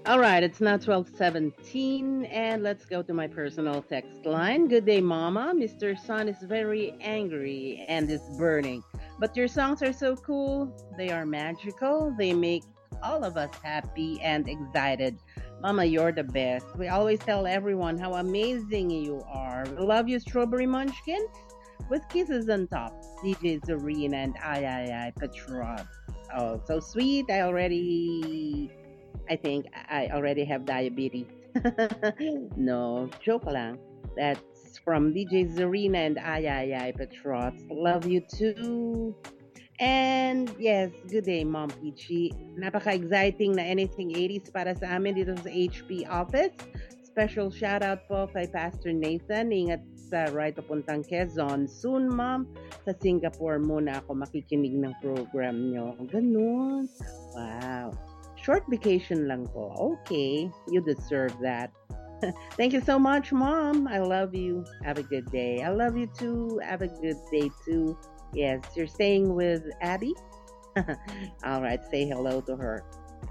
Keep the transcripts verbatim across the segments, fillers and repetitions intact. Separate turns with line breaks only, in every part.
All right, it's now twelve seventeen, and let's go to my personal text line. Good day, Mama. Mister Sun is very angry and is burning. But your songs are so cool. They are magical. They make all of us happy and excited. Mama, you're the best. We always tell everyone how amazing you are. We love you, Strawberry Munchkins. With kisses on top, D J Zarina and I I I Petrov. Oh, so sweet. I already I think I already have diabetes. No, joke lang. That's from D J Zarina and Ay Ay Ay Petros. Love you too. And yes, good day, Mom Peachy. Napaka-exciting na anything eighties para sa amin dito sa H P office. Special shout out po kay Pastor Nathan. Ingat sa right papuntang Quezon. Soon, Mom, sa Singapore muna ako makikinig ng program nyo. Ganun. Wow. Short vacation lang po. Okay, you deserve that. Thank you so much, Mom. I love you. Have a good day. I love you too. Have a good day too. Yes, you're staying with Abby? All right, say hello to her.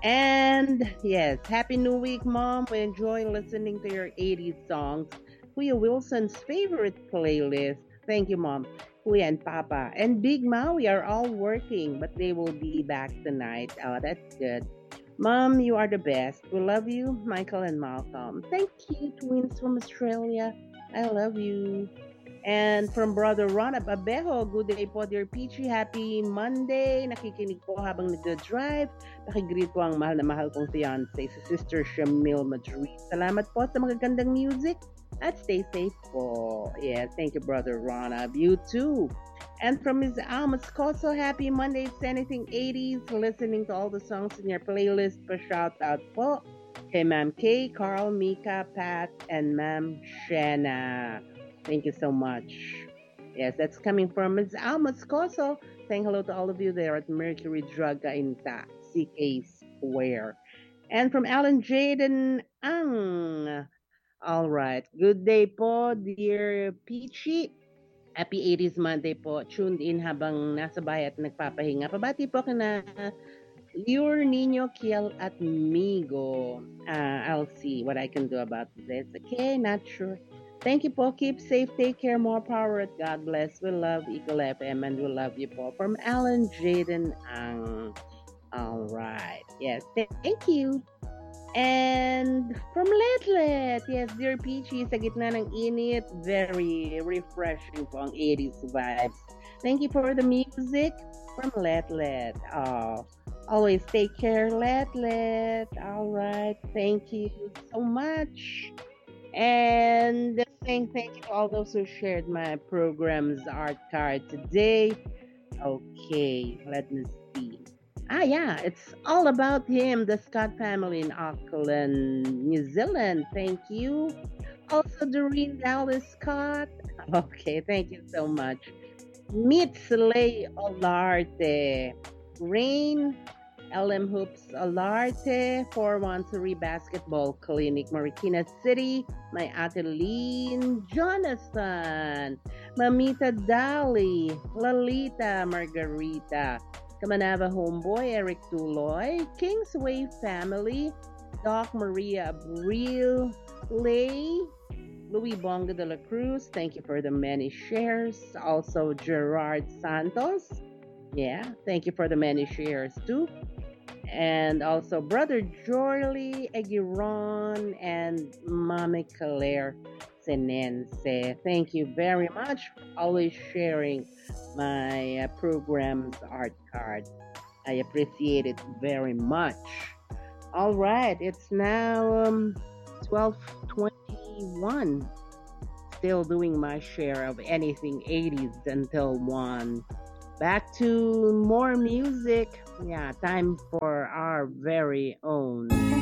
And yes, Happy New Week, Mom. We enjoy listening to your eighties songs. Kuya Wilson's favorite playlist. Thank you, Mom. Kuya and Papa. And Big Maui are all working, but they will be back tonight. Oh, that's good. Mom, you are the best. We love you, Michael and Malcolm. Thank you, twins from Australia. I love you. And from Brother Ron Abejo, good day po, dear Peachy. Happy Monday. Nakikinig po habang nag-drive. Nakigreet ko ang mahal na mahal kong fiancé, si Sister Shamil Madrid. Salamat po sa magagandang music at stay safe po. Yeah, thank you, Brother Ron. You too. And from Miz Almas Coso, happy Monday. It's anything eighties. Listening to all the songs in your playlist. Pa shout out po kay Ma'am Kay, Carl, Mika, Pat, and Ma'am Shanna. Thank you so much. Yes, that's coming from Miz Almas Coso. Saying hello to all of you there at Mercury Drug Inta, C K Square. And from Alan Jaden Ang. All right. Good day po, dear Peachy. Happy eighties Monday po. Tuned in habang nasa bahay at nagpapahinga. Pabati po kina Your Nino Kiel at Migo. Uh, I'll see what I can do about this. Okay, not sure. Thank you po. Keep safe. Take care. More power. At God bless. We love Eagle F M and we love you po. From Alan Jaden Ang. All right. Yes, thank you. And from Letlet, yes, dear Peachy, sa gitna ng init, very refreshing po ang eighties vibes. Thank you for the music from Letlet. Oh, always take care, Letlet. All right, thank you so much. And saying thank you to all those who shared my program's art card today. Okay, let me see. Ah, yeah, it's all about him, the Scott family in Auckland, New Zealand. Thank you. Also, Doreen Dallas Scott. Okay, thank you so much. Meet Slay Olarte. Rain, L M Hoops Olarte, four one three Basketball Clinic, Marikina City. My Ate Lean Jonathan. Mamita Dali. Lalita Margarita. Kamanava Homeboy, Eric Tuloy, Kingsway Family, Doc Maria Abril, Lay, Louis Bonga de la Cruz, thank you for the many shares. Also, Gerard Santos, yeah, thank you for the many shares too. And also, Brother Jorley, Egiron, and Mami Claire Senense. Thank you very much for always sharing my uh, program's art card. I appreciate it very much. All right, it's now um, twelve twenty-one. Still doing my share of anything eighties until one. Back to more music. Yeah, time for our very own